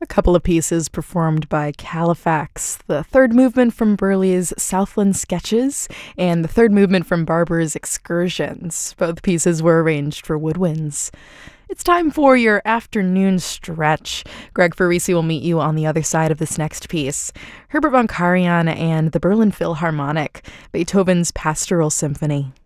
A couple of pieces performed by Califax, the third movement from Burleigh's Southland Sketches, and the third movement from Barber's Excursions. Both pieces were arranged for woodwinds. It's time for your afternoon stretch. Greg Farisi will meet you on the other side of this next piece. Herbert von Karajan and the Berlin Philharmonic, Beethoven's Pastoral Symphony.